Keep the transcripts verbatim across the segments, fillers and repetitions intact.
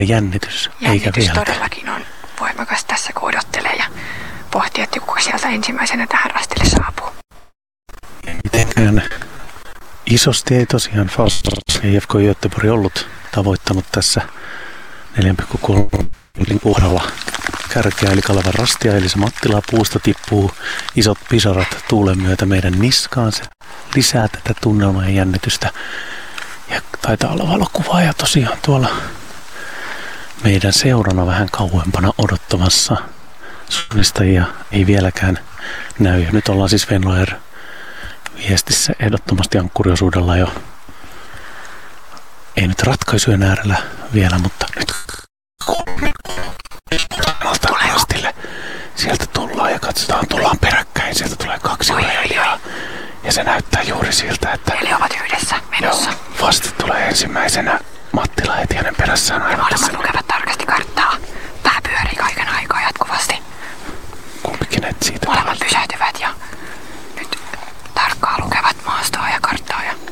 jännitys, Jännitys eikä vielä. todellakin on voimakas tässä, kun odottelee ja pohtii, että kuka sieltä ensimmäisenä tähän rastille saapuu. Mitenkään isosti ei tosiaan Falks I F K Göteborg ollut tavoittanut tässä neljä pilkku kolme kohdalla kärkeä, eli Kalevan rastia, eli se Mattila puusta tippuu isot pisarat tuulen myötä meidän niskaan. Se lisää tätä tunnelmaa ja jännitystä. Ja taitaa olla valokuvaaja tosiaan tuolla meidän seurana vähän kauempana odottamassa. Suunnistajia ei vieläkään näy. Ja nyt ollaan siis Venloer viestissä ehdottomasti ankkuriosuudella jo. Ei nyt ratkaisujen äärellä vielä, mutta nyt rastille. Sieltä tullaan ja katsotaan, tullaan peräkkäin. Sieltä tulee kaksi urheilijaa. Ja se näyttää juuri siltä, että Eli ovat yhdessä menossa. Joo, vasti tulee ensimmäisenä Mattila heti hänen perässään aivan Molemmat tässä. lukevat tarkasti karttaa. Pää pyörii kaiken aikaa jatkuvasti. Kumpikin et siitä. Molemmat pysähtyvät ja nyt tarkkaa lukevat maastoa ja karttaa. Ja...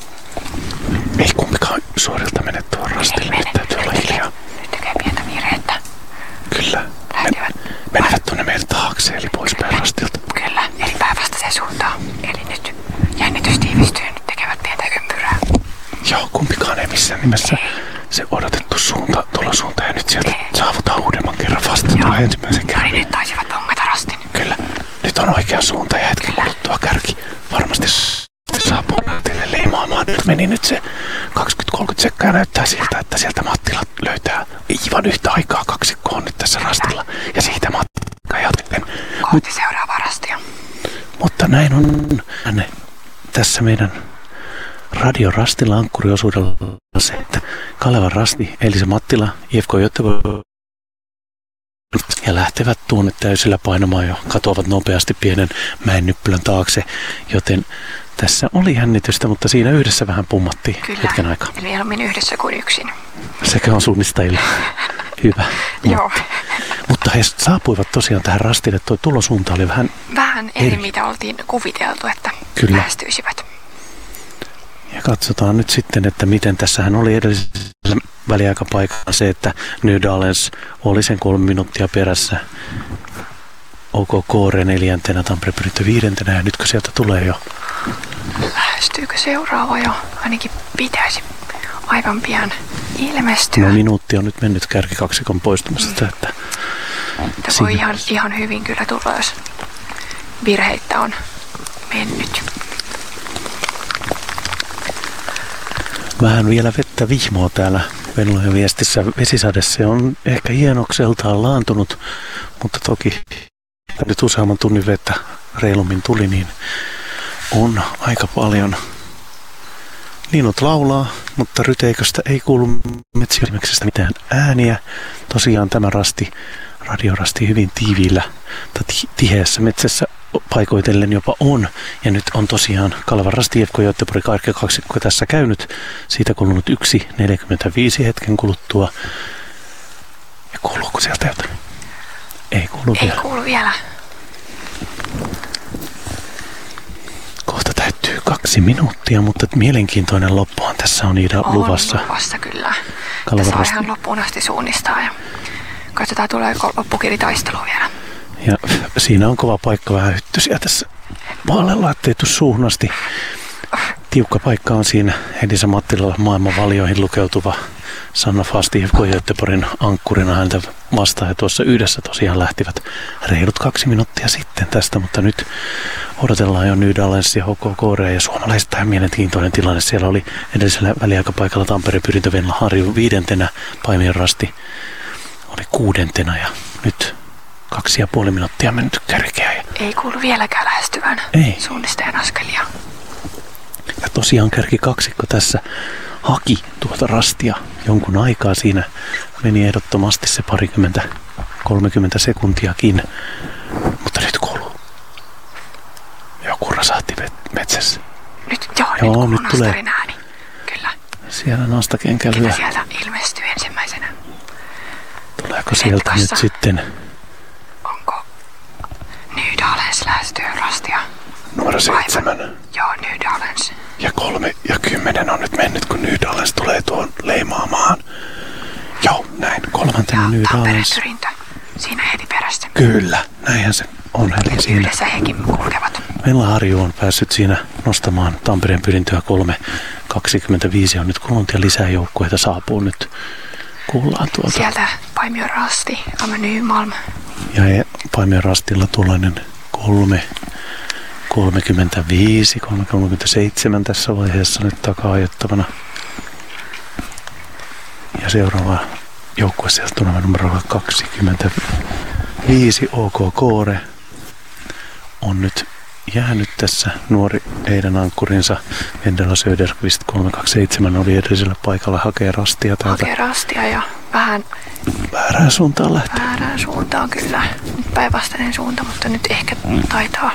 Ei kumpikaan suorilta mene tuon rastille. Nyt täytyy olla hiljaa. Nyt tekee pientä virhettä. Kyllä. Lähtivät. Menevät tuonne meidän taakse, eli poispäin rastilta. Kyllä, eli päinvastaiseen suuntaan. Eli nyt jännitys tiivistyy ja nyt tekevät pientä ympyrää. Joo, kumpikaan ei missään nimessä se odotettu suunta, tulosuunta. Ja nyt sieltä saavutaan uudemman kerran vasta. Tulee ensimmäisen kerran. No niin, nyt taisivat bongata rastin. Kyllä. Nyt on oikea suunta ja hetken kuluttua kärki varmasti saapuu teille leimaamaan. Nyt meni nyt se kaksikymmentä kolmekymmentä sekkaa ja näyttää siltä, että sieltä Mattila löytää aivan yhtä aikaa kaksikko on nyt tässä rastilla. Ja siitä Mattila jatken. Kohti seuraavaa rastia. Mutta näin on tänne tässä meidän radiorastilla ankkuriosuudella se, että Kalevan rasti, eli se Mattila, I F K Göteborg ja lähtevät tuonne täysillä painamaan jo, katoavat nopeasti pienen mäennyppylän taakse, joten tässä oli jännitystä, mutta siinä yhdessä vähän pummattiin Kyllä. hetken aikaa. Eli mieluummin yhdessä kuin yksin. Sekä on suunnistajille hyvä. Joo. Mutta, mutta he saapuivat tosiaan tähän rastille, tuo tulosuunta oli vähän Vähän eri, eri. mitä oltiin kuviteltu, että Kyllä. lähestyisivät. Ja katsotaan nyt sitten, että miten tässähän oli edellisellä väliaikapaikalla se, että Nydalens oli sen kolme minuuttia perässä. O K Koore neljäntenä, Tampere Pyrintö viidentenä ja nytkö sieltä tulee jo? Lähestyykö seuraava jo? Ainakin pitäisi aivan pian ilmestyä. No minuutti on nyt mennyt kärkikaksikon poistumisesta. Että Tämä voi ihan, ihan hyvin kyllä tulla, jos virheitä on mennyt. Vähän vielä vettä vihmoa täällä Venlojen viestissä. Vesisade se on ehkä hienokseltaan laantunut, mutta toki nyt useamman tunnin vettä reilummin tuli, niin on aika paljon. Linnut laulaa, mutta ryteiköstä ei kuulu metsäilmeksestä mitään ääniä. Tosiaan tämä rasti, radiorasti hyvin tiiviillä tai tiheässä metsässä paikoitellen jopa on. Ja nyt on tosiaan Kalevan rasti I F K Göteborg kaksikko tässä käynyt. Siitä kulunut yksi neljäkymmentäviisi hetken kuluttua. Ja kuuluuko sieltä jotain? Ei kuulu Ei vielä. kuulu vielä. Kohta täyttyy kaksi minuuttia, mutta mielenkiintoinen loppuhan tässä on Iida On luvassa. luvassa kyllä. Kalevan Tässä on rasti. ihan loppuun asti suunnistaa ja katsotaan tuleeko loppukiritaistelu vielä. Ja siinä on kova paikka vähän hyttysiä tässä vaalella, ettei tuu suuhun asti. Tiukka paikka on siinä Elisa Mattilalla maailman valioihin lukeutuva Sanna Fast I F K Göteborgin ankkurina häntä vastaan. Ja tuossa yhdessä tosiaan lähtivät reilut kaksi minuuttia sitten tästä, mutta nyt odotellaan jo Nydalens ja H K Korea ja suomalaiset tähän mielenkiintoinen tilanne. Siellä oli edellisellä väliaikapaikalla Tampere Pyrintö Venla Harju viidentenä, Paimion rasti oli kuudentena ja nyt kaksi ja puoli minuuttia mennyt kärkeä. Ja Ei kuulu vieläkään lähestyvän Ei. suunnistajan askelia. Ja tosiaan kärki kaksikko tässä haki tuota rastia jonkun aikaa. Siinä meni ehdottomasti se parikymmentä, kolmekymmentä sekuntiakin. Mutta nyt kuuluu joku rasahti metsässä. Nyt, joo, Joo, nyt kuuluu nyt tulee. nastarin ääni. Kyllä. Siellä nastakenkälyä. Ketä sieltä ilmestyy ensimmäisenä? Tuleeko sieltä nyt Retkassa. sitten Onko Nydalens lähestyy rastia? numero seitsemän? Joo, Nydalens. Ja kolme ja kymmenen on nyt mennyt, kun Nydalens tulee tuon leimaamaan. Joo, näin. tänne New Dahlians. Tampereen siinä heti perässä. Kyllä, näinhän se on. Eli siinä yhdessä hekin kulkevat. Venla Harju on päässyt siinä nostamaan Tampereen pyrintöä kolme kaksikymmentäviisi on nyt kulunut ja lisää joukkueita saapuu nyt. Kuullaan tuolta. Sieltä Paimion Rasti, Amma Nymalm. Ja Paimion Rastilla tuollainen kolme kolmekymmentäviisi, kolme kolmekymmentäseitsemän tässä vaiheessa nyt takaa ajettavana. Ja seuraava joukkue sieltä tulee numero kaksikymmentäviisi O K Koore on nyt jäänyt tässä. Nuori heidän ankkurinsa Vendela Söderqvist kolme kaksikymmentäseitsemän oli edellisellä paikalla, hakee rastia täältä. Hakee rastia ja vähän väärään suuntaan lähtee. Väärään suuntaan kyllä. Nyt päinvastainen suunta, mutta nyt ehkä taitaa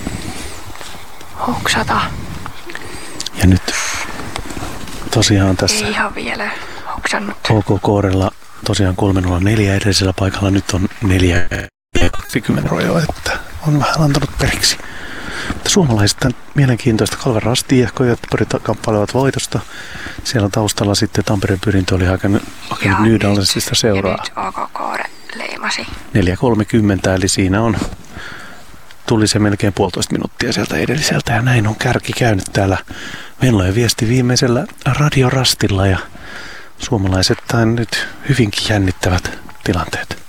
hoksata. Ja nyt tosiaan tässä ei ihan vielä hoksannut. O K Koorella tosiaan kolme nolla neljä edellisellä paikalla, nyt on neljä kaksikymmentä rojoa, että on vähän antanut periksi. Mutta suomalaiset on mielenkiintoista. Kalver Rasti ja Göteborg kamppailevat voitosta. Siellä taustalla sitten Tampereen pyrintö oli hakenut New Dahliansista seuraa. Ja nyt O K Koore leimasi. neljä kolmekymmentä, eli siinä on tuli se melkein puolitoista minuuttia sieltä edelliseltä. Ja näin on kärki käynyt täällä Venlojen viesti viimeisellä radiorastilla. Ja suomalaiset on nyt hyvinkin jännittävät tilanteet.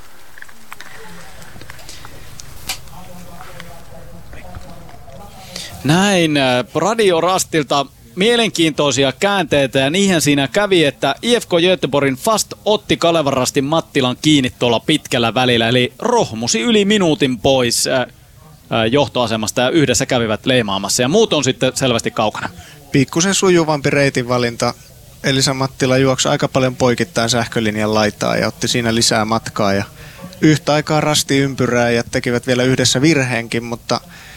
Näin radiorastilta mielenkiintoisia käänteitä ja niinhän siinä kävi, että I F K Göteborgin Fast otti Kalevan Rastin Mattilan kiinni tuolla pitkällä välillä, eli rohmusi yli minuutin pois johtoasemasta ja yhdessä kävivät leimaamassa ja muut on sitten selvästi kaukana. Pikkusen sujuvampi reitinvalinta. Elisa Mattila juoksi aika paljon poikittain sähkölinjan laitaa ja otti siinä lisää matkaa ja yhtä aikaa rasti ympyrää ja tekivät vielä yhdessä virheenkin, mutta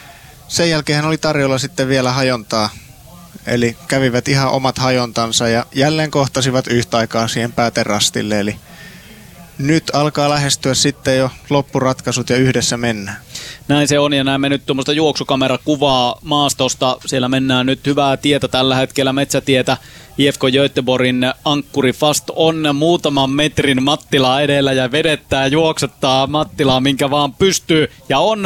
sen jälkeen hän oli tarjolla sitten vielä hajontaa. Eli kävivät ihan omat hajontansa ja jälleen kohtasivat yhtä aikaa siihen pääterastille. Eli nyt alkaa lähestyä sitten jo loppuratkaisut ja yhdessä mennään. Näin se on ja näemme nyt tuommoista juoksukamerakuvaa maastosta. Siellä mennään nyt hyvää tietä tällä hetkellä, metsätietä. I F K Göteborgin ankkuri Fast on muutaman metrin Mattilaa edellä ja vedettää, juoksettaa Mattilaa minkä vaan pystyy. Ja on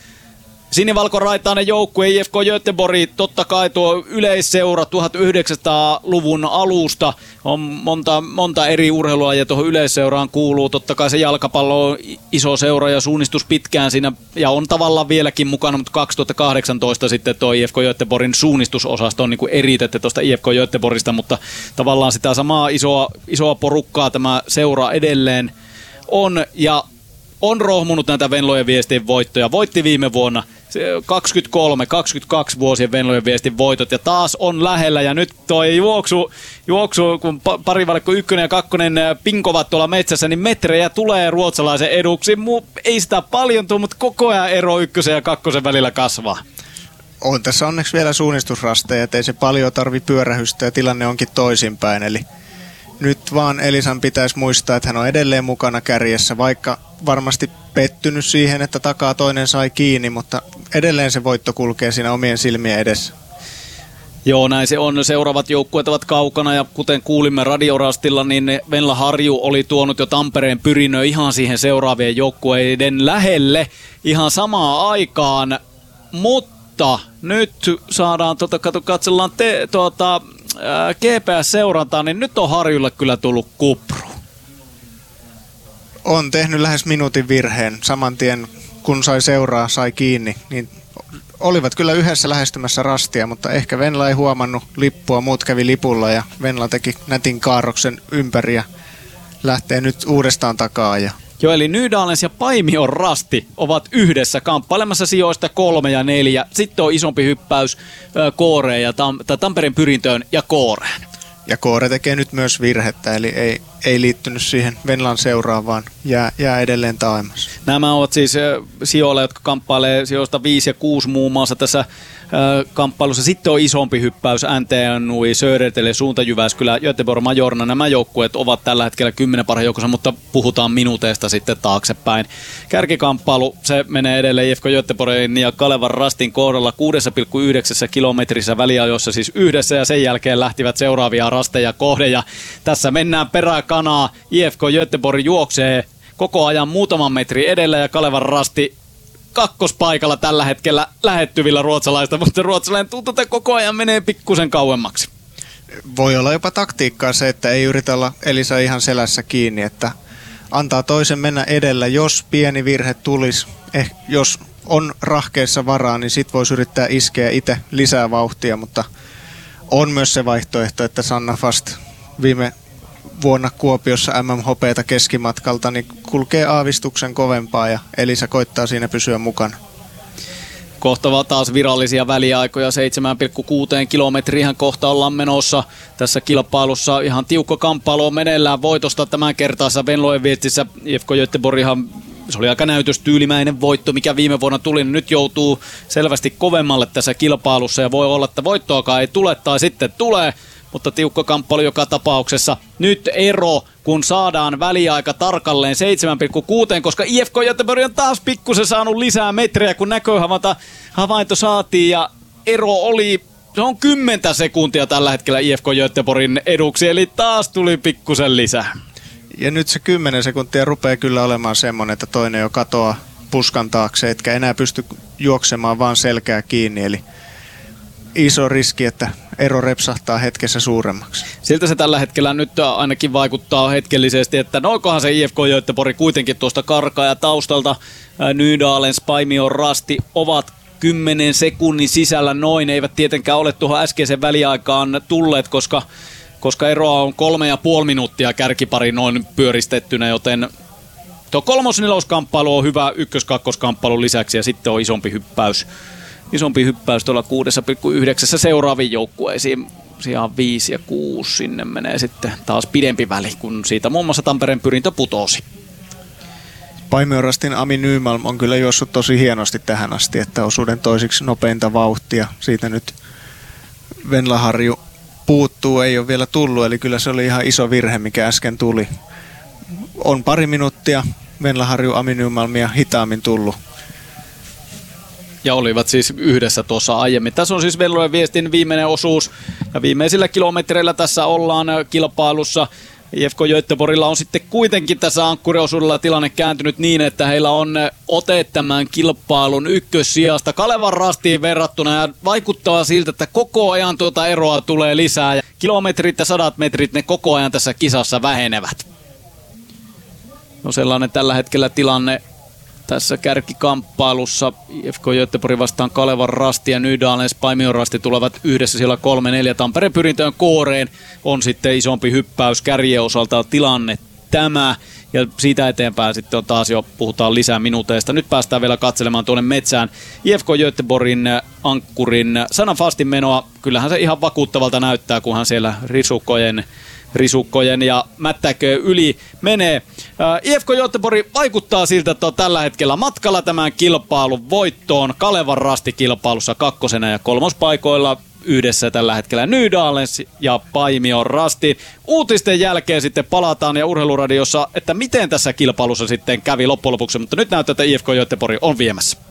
sinivalkoraitainen joukkue I F K Göteborg, totta kai tuo yleisseura tuhatyhdeksänsataaluvun alusta on monta, monta eri urheilua ja tuohon yleisseuraan kuuluu totta kai se jalkapallo on iso seura ja suunnistus pitkään siinä ja on tavallaan vieläkin mukana, mutta kaksituhattakahdeksantoista sitten tuo I F K Göteborgin suunnistusosasto on niin kuin eritetty tuosta I F K Göteborgista, mutta tavallaan sitä samaa isoa, isoa porukkaa tämä seura edelleen on ja on rohmunut näitä Venlojen viestin voittoja. Voitti viime vuonna kaksikymmentäkolme kaksikymmentäkaksi vuosien Venlojen viestin voitot ja taas on lähellä ja nyt toi juoksu, juoksu kun parivalkko ykkönen ja kakkonen pinkovat tuolla metsässä, niin metrejä tulee ruotsalaisen eduksi. Mu, ei sitä paljon tule, mutta koko ajan ero ykkösen ja kakkosen välillä kasvaa. On tässä onneksi vielä suunnistusrasteja, ettei se paljon tarvi pyörähystä ja tilanne onkin toisinpäin. Eli nyt vaan Elisan pitäisi muistaa, että hän on edelleen mukana kärjessä, vaikka varmasti pettynyt siihen, että takaa toinen sai kiinni, mutta edelleen se voitto kulkee siinä omien silmien edessä. Joo, näin se on. Seuraavat joukkueet ovat kaukana ja kuten kuulimme radiorastilla, niin Venla Harju oli tuonut jo Tampereen Pyrinö ihan siihen seuraavien joukkueiden lähelle ihan samaan aikaan, mutta nyt saadaan, tuota, katsellaan te, tuota, G P S-seurantaa, niin nyt on Harjulle kyllä tullut kupru. On tehnyt lähes minuutin virheen saman tien, kun sai seuraa, sai kiinni, niin olivat kyllä yhdessä lähestymässä rastia, mutta ehkä Venla ei huomannut lippua, muut kävi lipulla ja Venla teki nätin kaarroksen ympäri ja lähtee nyt uudestaan takaa. Ja Joo, eli New Dahlians ja Paimion Rasti ovat yhdessä kamppailemassa sijoista kolme ja neljä. Sitten on isompi hyppäys ö, Kooreen ja Tam- Tampereen Pyrintöön ja Kooreen. Ja Koore tekee nyt myös virhettä, eli ei, ei liittynyt siihen Venlan seuraan, vaan jää, jää edelleen taaemassa. Nämä ovat siis äh, sijoilla, jotka kamppailee sijoista viisi ja kuusi muun muassa tässä äh, kamppailussa. Sitten on isompi hyppäys N T N U I, Södertälje, Suunta Jyväskylä, Göteborg, Majorna. Nämä joukkueet ovat tällä hetkellä kymmenen parhaan joukossa, mutta puhutaan minuuteista sitten taaksepäin. Kärkikamppailu, se menee edelleen I F K Göteborgin ja Kalevan Rastin kohdalla kuusi pilkku yhdeksän kilometrissä väliajoissa siis yhdessä ja sen jälkeen lähtivät seuraavia rasteja kohde. Ja tässä mennään perään kanaa. I F K Göteborg juoksee koko ajan muutaman metrin edellä ja Kalevan Rasti kakkospaikalla tällä hetkellä lähettyvillä ruotsalaista, mutta ruotsalainen tuntuu, että koko ajan menee pikkusen kauemmaksi. Voi olla jopa taktiikkaa se, että ei yritä olla Elisa ihan selässä kiinni, että antaa toisen mennä edellä, jos pieni virhe tulisi, eh, jos on rahkeessa varaa, niin sit voisi yrittää iskeä itse lisää vauhtia, mutta on myös se vaihtoehto, että Sanna Fast viime vuonna Kuopiossa M M Hopeata keskimatkalta niin kulkee aavistuksen kovempaa ja Elisa koittaa siinä pysyä mukana. Kohta taas virallisia väliaikoja, seitsemän pilkku kuusi kilometriä kohta ollaan menossa tässä kilpailussa. Ihan tiukka kamppailu on meneillään voitosta tämän kertaessa Venloen viestissä. I F K Göteborghan, se oli aika näytöstyylimäinen voitto, mikä viime vuonna tuli, niin nyt joutuu selvästi kovemmalle tässä kilpailussa ja voi olla, että voittoakaan ei tule tai sitten tulee. Mutta tiukka kamppailu joka tapauksessa. Nyt ero, kun saadaan väliaika tarkalleen seitsemän pilkku kuusi, koska I F K Göteborg on taas pikkusen saanut lisää metrejä, kun näköhavainto havainto saatiin ja ero oli, se on kymmentä sekuntia tällä hetkellä I F K Göteborgin eduksi, eli taas tuli pikkusen lisää. Ja nyt se kymmenen sekuntia rupeaa kyllä olemaan semmoinen, että toinen jo katoaa puskan taakse, etkä enää pysty juoksemaan vaan selkää kiinni, eli iso riski, että ero repsahtaa hetkessä suuremmaksi. Siltä se tällä hetkellä nyt ainakin vaikuttaa hetkellisesti, että noikohan se I F K Göteborg kuitenkin tuosta karkaa ja taustalta Nydalen, Spaimio, Rasti ovat kymmenen sekunnin sisällä noin. Eivät tietenkään ole tuohon äskeisen väliaikaan tulleet, koska, koska eroa on kolme ja puoli minuuttia kärkipari noin pyöristettynä, joten tuo kolmos-neloskamppailu on hyvä ykkös-kakkoskamppailun lisäksi ja sitten on isompi hyppäys. Isompi hyppäys tuolla kuusi pilkku yhdeksän seuraaviin joukkueisiin. Siellä viisi ja kuusi sinne menee sitten taas pidempi väli, kun siitä muun muassa Tampereen Pyrintö putosi. Paimiorastin Ami Nymalm on kyllä juossut tosi hienosti tähän asti, että osuuden toisiksi nopeinta vauhtia. Siitä nyt Venlaharju puuttuu, ei ole vielä tullut, eli kyllä se oli ihan iso virhe, mikä äsken tuli. On pari minuuttia Venlaharju Ami Nymalmia hitaammin tullut. Ja olivat siis yhdessä tuossa aiemmin. Tässä on siis Venloen viestin viimeinen osuus. Ja viimeisillä kilometreillä tässä ollaan kilpailussa. I F K Göteborgilla on sitten kuitenkin tässä ankkuriosuudella tilanne kääntynyt niin, että heillä on ote tämän kilpailun ykkössijasta Kalevan Rastiin verrattuna. Ja vaikuttaa siltä, että koko ajan tuota eroa tulee lisää. Ja kilometrit ja sadat metrit ne koko ajan tässä kisassa vähenevät. No sellainen tällä hetkellä tilanne tässä kärkikamppailussa. I F K Göteborg vastaan Kalevan Rasti ja Nydalen Spaimion Rasti tulevat yhdessä siellä kolme neljä. Tampereen Pyrintöön kooreen on sitten isompi hyppäys kärjen osalta tilanne tämä. Ja siitä eteenpäin sitten on taas jo, puhutaan lisää minuuteista. Nyt päästään vielä katselemaan tuonne metsään I F K Göteborgin ankkurin Sanna Fastin menoa. Kyllähän se ihan vakuuttavalta näyttää, kunhan siellä risukkojen risukkojen ja mättäköön yli menee. I F K Göteborg vaikuttaa siltä, että on tällä hetkellä matkalla tämän kilpailun voittoon. Kalevan Rasti kilpailussa kakkosena ja kolmospaikoilla yhdessä tällä hetkellä Nydalen ja Paimion Rasti. Uutisten jälkeen sitten palataan ja Urheiluradiossa, että miten tässä kilpailussa sitten kävi loppujen lopuksi, mutta nyt näyttää, että I F K Göteborg on viemässä.